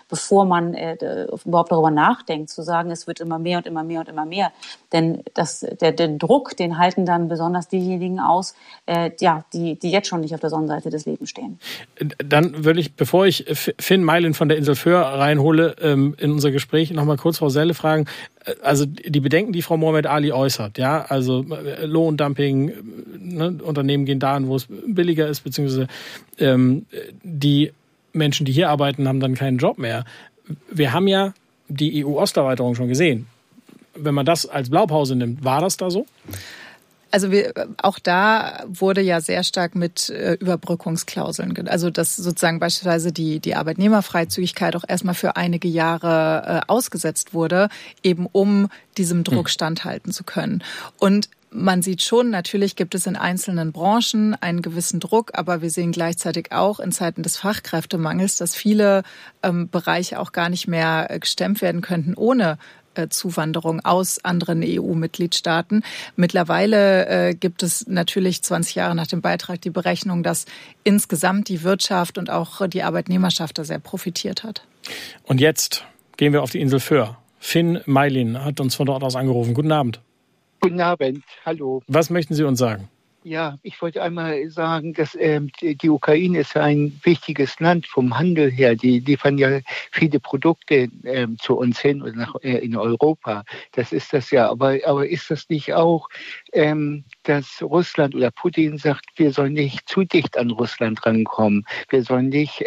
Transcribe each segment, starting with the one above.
bevor man überhaupt darüber nachdenkt, zu sagen, es wird immer mehr und immer mehr und immer mehr. Denn den Druck, den halten dann besonders diejenigen aus, die jetzt schon nicht auf der Sonnenseite des Lebens stehen. Dann würde ich, bevor ich Finn Meilin von der Insel Föhr reinhole, in unser Gespräch noch mal kurz Frau Selle fragen. Also die Bedenken, die Frau Mohamed Ali äußert, ja, also Lohndumping, ne, Unternehmen gehen dahin, wo es billiger ist, beziehungsweise die Menschen, die hier arbeiten, haben dann keinen Job mehr. Wir haben ja die EU-Osterweiterung schon gesehen. Wenn man das als Blaupause nimmt, war das da so? Also auch da wurde ja sehr stark mit Überbrückungsklauseln, also dass sozusagen beispielsweise die Arbeitnehmerfreizügigkeit auch erstmal für einige Jahre ausgesetzt wurde, eben um diesem Druck standhalten zu können. Und man sieht schon, natürlich gibt es in einzelnen Branchen einen gewissen Druck, aber wir sehen gleichzeitig auch in Zeiten des Fachkräftemangels, dass viele Bereiche auch gar nicht mehr gestemmt werden könnten ohne Zuwanderung aus anderen EU-Mitgliedstaaten. Mittlerweile gibt es natürlich 20 Jahre nach dem Beitrag die Berechnung, dass insgesamt die Wirtschaft und auch die Arbeitnehmerschaft da sehr profitiert hat. Und jetzt gehen wir auf die Insel Föhr. Finn Meilin hat uns von dort aus angerufen. Guten Abend. Guten Abend, hallo. Was möchten Sie uns sagen? Ja, ich wollte einmal sagen, dass die Ukraine ist ein wichtiges Land vom Handel her. Die liefern ja viele Produkte zu uns hin oder in Europa. Das ist das ja. Aber ist das nicht auch, dass Russland oder Putin sagt, wir sollen nicht zu dicht an Russland rankommen. Wir sollen nicht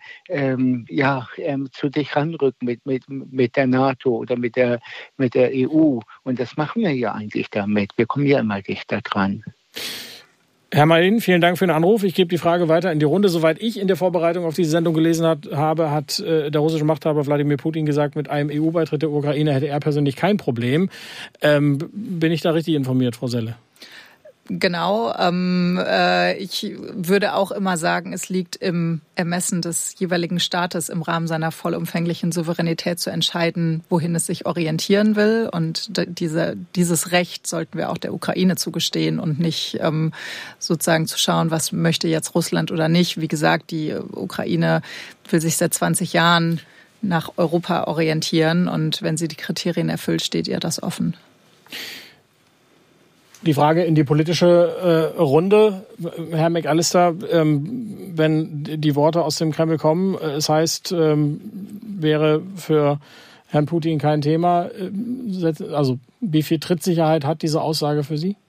zu dicht ranrücken mit der NATO oder mit der EU. Und das machen wir ja eigentlich damit. Wir kommen ja immer dichter dran. Herr Meilin, vielen Dank für den Anruf. Ich gebe die Frage weiter in die Runde. Soweit ich in der Vorbereitung auf diese Sendung gelesen habe, hat der russische Machthaber Wladimir Putin gesagt, mit einem EU-Beitritt der Ukraine hätte er persönlich kein Problem. Bin ich da richtig informiert, Frau Selle? Genau. Ich würde auch immer sagen, es liegt im Ermessen des jeweiligen Staates im Rahmen seiner vollumfänglichen Souveränität zu entscheiden, wohin es sich orientieren will. Und dieses Recht sollten wir auch der Ukraine zugestehen und nicht sozusagen zu schauen, was möchte jetzt Russland oder nicht. Wie gesagt, die Ukraine will sich seit 20 Jahren nach Europa orientieren. Und wenn sie die Kriterien erfüllt, steht ihr das offen. Die Frage in die politische Runde, Herr McAllister, wenn die Worte aus dem Kreml kommen, es heißt, wäre für Herrn Putin kein Thema. Also wie viel Trittsicherheit hat diese Aussage für Sie?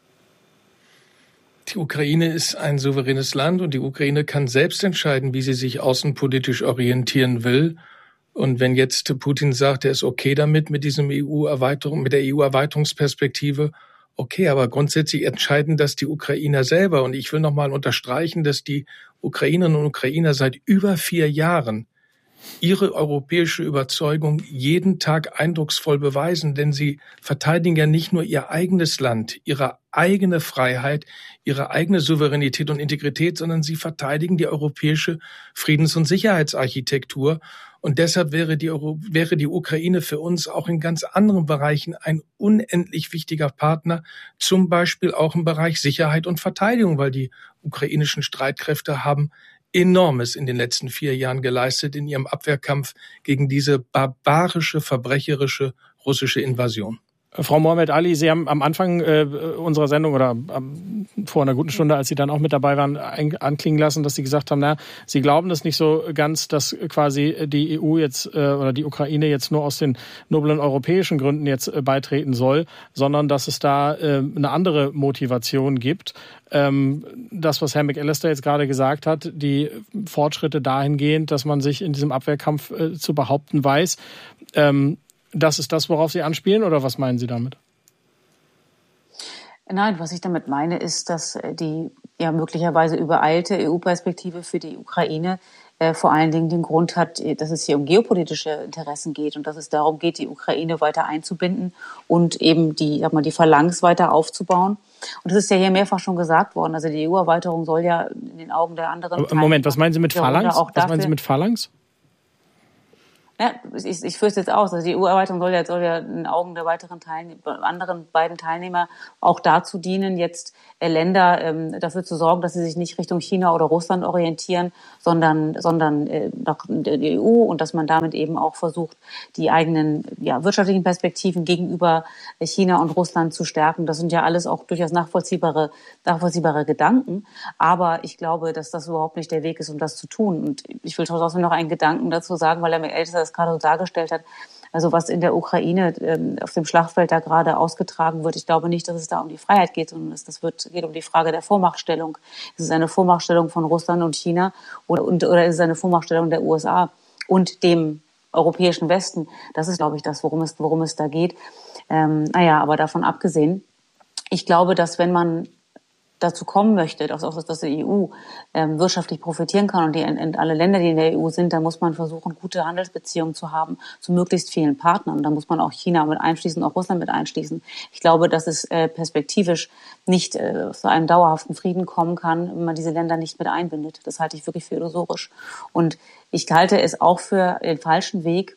Die Ukraine ist ein souveränes Land und die Ukraine kann selbst entscheiden, wie sie sich außenpolitisch orientieren will. Und wenn jetzt Putin sagt, er ist okay damit, mit der EU-Erweiterungsperspektive, okay, aber grundsätzlich entscheiden das die Ukrainer selber. Und ich will nochmal unterstreichen, dass die Ukrainerinnen und Ukrainer seit über 4 Jahren ihre europäische Überzeugung jeden Tag eindrucksvoll beweisen, denn sie verteidigen ja nicht nur ihr eigenes Land, ihre eigene Freiheit, ihre eigene Souveränität und Integrität, sondern sie verteidigen die europäische Friedens- und Sicherheitsarchitektur. Und deshalb wäre die Ukraine für uns auch in ganz anderen Bereichen ein unendlich wichtiger Partner, zum Beispiel auch im Bereich Sicherheit und Verteidigung, weil die ukrainischen Streitkräfte haben Enormes in den letzten 4 Jahren geleistet in ihrem Abwehrkampf gegen diese barbarische, verbrecherische russische Invasion. Frau Mohamed Ali, Sie haben am Anfang unserer Sendung oder vor einer guten Stunde, als Sie dann auch mit dabei waren, anklingen lassen, dass Sie gesagt haben, Sie glauben das nicht so ganz, dass quasi die EU jetzt oder die Ukraine jetzt nur aus den noblen europäischen Gründen jetzt beitreten soll, sondern dass es da eine andere Motivation gibt. Das, was Herr McAllister jetzt gerade gesagt hat, die Fortschritte dahingehend, dass man sich in diesem Abwehrkampf zu behaupten weiß, das ist das, worauf Sie anspielen, oder was meinen Sie damit? Nein, was ich damit meine, ist, dass die möglicherweise übereilte EU-Perspektive für die Ukraine vor allen Dingen den Grund hat, dass es hier um geopolitische Interessen geht und dass es darum geht, die Ukraine weiter einzubinden und eben die Phalanx weiter aufzubauen. Und das ist ja hier mehrfach schon gesagt worden. Also die EU-Erweiterung soll ja in den Augen der anderen... Moment, was meinen Sie mit Phalanx? Was meinen Sie mit Phalanx? Ja, ich führe es jetzt aus. Also die EU-Erweiterung soll ja in den Augen der anderen beiden Teilnehmer auch dazu dienen, jetzt Länder dafür zu sorgen, dass sie sich nicht Richtung China oder Russland orientieren, sondern nach der EU, und dass man damit eben auch versucht, die eigenen wirtschaftlichen Perspektiven gegenüber China und Russland zu stärken. Das sind ja alles auch durchaus nachvollziehbare Gedanken. Aber ich glaube, dass das überhaupt nicht der Weg ist, um das zu tun. Und ich will trotzdem noch einen Gedanken dazu sagen, weil Herr McAllister das gerade so dargestellt hat. Also was in der Ukraine auf dem Schlachtfeld da gerade ausgetragen wird, ich glaube nicht, dass es da um die Freiheit geht, sondern geht um die Frage der Vormachtstellung. Ist es eine Vormachtstellung von Russland und China oder ist es eine Vormachtstellung der USA und dem europäischen Westen? Das ist, glaube ich, das, worum es da geht. Aber davon abgesehen, ich glaube, dass wenn man dazu kommen möchte, dass die EU wirtschaftlich profitieren kann und alle Länder, die in der EU sind, dann muss man versuchen, gute Handelsbeziehungen zu haben zu möglichst vielen Partnern. Und da muss man auch China mit einschließen, auch Russland mit einschließen. Ich glaube, dass es perspektivisch nicht zu einem dauerhaften Frieden kommen kann, wenn man diese Länder nicht mit einbindet. Das halte ich wirklich für illusorisch. Und ich halte es auch für den falschen Weg,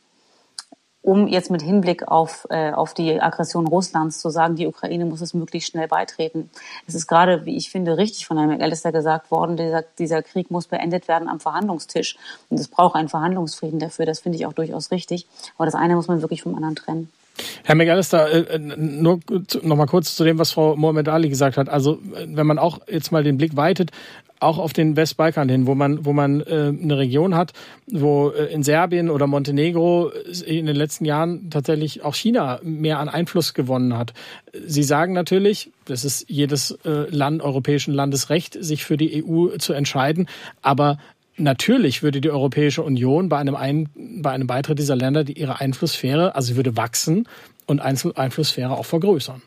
um jetzt mit Hinblick auf die Aggression Russlands zu sagen, die Ukraine muss es möglichst schnell beitreten. Es ist gerade, wie ich finde, richtig von Herrn McAllister gesagt worden, dieser Krieg muss beendet werden am Verhandlungstisch. Und es braucht einen Verhandlungsfrieden dafür. Das finde ich auch durchaus richtig. Aber das eine muss man wirklich vom anderen trennen. Herr McAllister, nur noch mal kurz zu dem, was Frau Mohammed Ali gesagt hat. Also wenn man auch jetzt mal den Blick weitet, auch auf den Westbalkan hin, wo man eine Region hat, wo in Serbien oder Montenegro in den letzten Jahren tatsächlich auch China mehr an Einfluss gewonnen hat. Sie sagen natürlich, das ist jedes europäischen Landes Recht, sich für die EU zu entscheiden, aber natürlich würde die Europäische Union bei einem Beitritt dieser Länder ihre Einflusssphäre, also sie würde wachsen und Einflusssphäre auch vergrößern.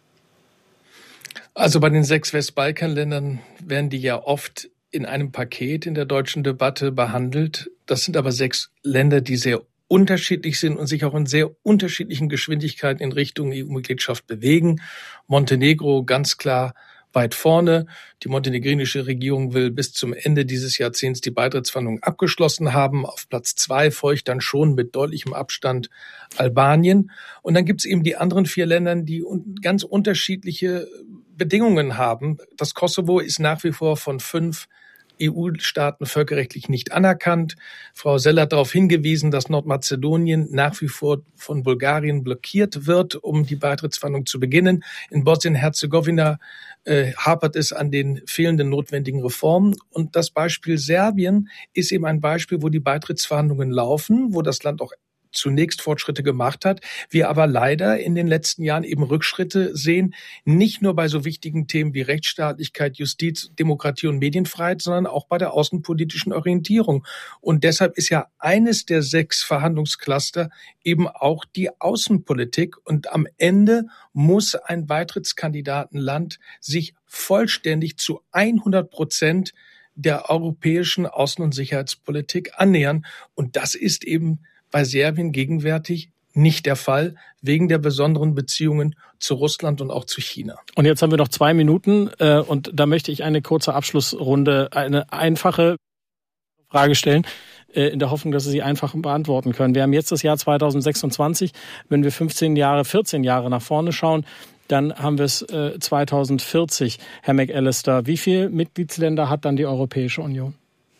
Also bei den 6 Westbalkanländern werden die ja oft in einem Paket in der deutschen Debatte behandelt. Das sind aber 6 Länder, die sehr unterschiedlich sind und sich auch in sehr unterschiedlichen Geschwindigkeiten in Richtung EU-Mitgliedschaft bewegen. Montenegro ganz klar weit vorne. Die montenegrinische Regierung will bis zum Ende dieses Jahrzehnts die Beitrittsverhandlungen abgeschlossen haben. Auf Platz 2 folgt dann schon mit deutlichem Abstand Albanien. Und dann gibt es eben die anderen 4 Länder, die ganz unterschiedliche Bedingungen haben. Das Kosovo ist nach wie vor von 5 EU-Staaten völkerrechtlich nicht anerkannt. Frau Sell hat darauf hingewiesen, dass Nordmazedonien nach wie vor von Bulgarien blockiert wird, um die Beitrittsverhandlungen zu beginnen. In Bosnien-Herzegowina hapert es an den fehlenden notwendigen Reformen. Und das Beispiel Serbien ist eben ein Beispiel, wo die Beitrittsverhandlungen laufen, wo das Land auch zunächst Fortschritte gemacht hat, wir aber leider in den letzten Jahren eben Rückschritte sehen, nicht nur bei so wichtigen Themen wie Rechtsstaatlichkeit, Justiz, Demokratie und Medienfreiheit, sondern auch bei der außenpolitischen Orientierung. Und deshalb ist ja eines der 6 Verhandlungscluster eben auch die Außenpolitik. Und am Ende muss ein Beitrittskandidatenland sich vollständig zu 100% der europäischen Außen- und Sicherheitspolitik annähern. Und das ist eben bei Serbien gegenwärtig nicht der Fall, wegen der besonderen Beziehungen zu Russland und auch zu China. Und jetzt haben wir noch 2 Minuten und da möchte ich eine kurze Abschlussrunde, eine einfache Frage stellen, in der Hoffnung, dass Sie sie einfach beantworten können. Wir haben jetzt das Jahr 2026. Wenn wir 14 Jahre nach vorne schauen, dann haben wir es 2040. Herr McAllister, wie viele Mitgliedsländer hat dann die Europäische Union?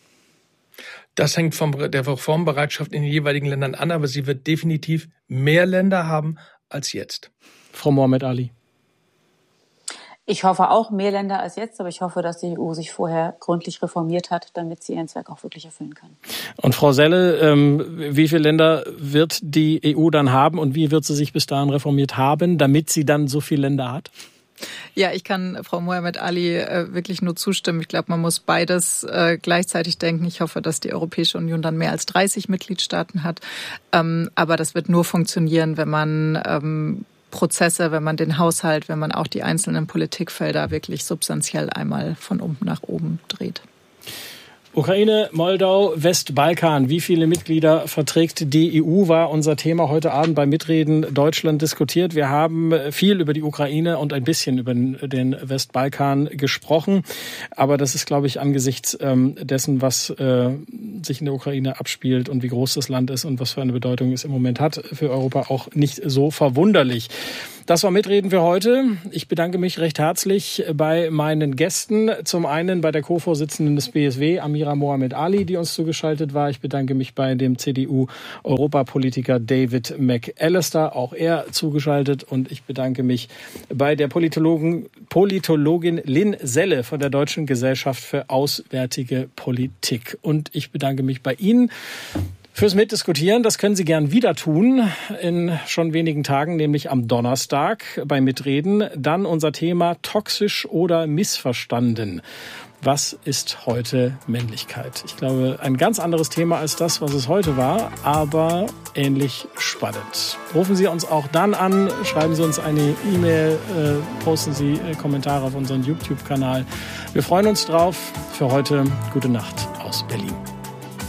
Das hängt von der Reformbereitschaft in den jeweiligen Ländern an, aber sie wird definitiv mehr Länder haben als jetzt. Frau Mohammed Ali. Ich hoffe auch mehr Länder als jetzt, aber ich hoffe, dass die EU sich vorher gründlich reformiert hat, damit sie ihren Zweck auch wirklich erfüllen kann. Und Frau Selle, wie viele Länder wird die EU dann haben und wie wird sie sich bis dahin reformiert haben, damit sie dann so viele Länder hat? Ja, ich kann Frau Mohammed Ali wirklich nur zustimmen. Ich glaube, man muss beides gleichzeitig denken. Ich hoffe, dass die Europäische Union dann mehr als 30 Mitgliedstaaten hat. Aber das wird nur funktionieren, wenn man Prozesse, wenn man den Haushalt, wenn man auch die einzelnen Politikfelder wirklich substanziell einmal von unten nach oben dreht. Ukraine, Moldau, Westbalkan. Wie viele Mitglieder verträgt die EU, war unser Thema heute Abend bei Mitreden Deutschland diskutiert. Wir haben viel über die Ukraine und ein bisschen über den Westbalkan gesprochen. Aber das ist, glaube ich, angesichts dessen, was sich in der Ukraine abspielt und wie groß das Land ist und was für eine Bedeutung es im Moment hat, für Europa auch nicht so verwunderlich. Das war Mitreden für heute. Ich bedanke mich recht herzlich bei meinen Gästen. Zum einen bei der Co-Vorsitzenden des BSW, Amira Mohamed Ali, die uns zugeschaltet war. Ich bedanke mich bei dem CDU-Europapolitiker David McAllister, auch er zugeschaltet. Und ich bedanke mich bei der Politologin Lynn Selle von der Deutschen Gesellschaft für Auswärtige Politik. Und ich bedanke mich bei Ihnen fürs Mitdiskutieren. Das können Sie gern wieder tun in schon wenigen Tagen, nämlich am Donnerstag bei Mitreden. Dann unser Thema toxisch oder missverstanden. Was ist heute Männlichkeit? Ich glaube, ein ganz anderes Thema als das, was es heute war, aber ähnlich spannend. Rufen Sie uns auch dann an, schreiben Sie uns eine E-Mail, posten Sie Kommentare auf unseren YouTube-Kanal. Wir freuen uns drauf. Für heute gute Nacht aus Berlin.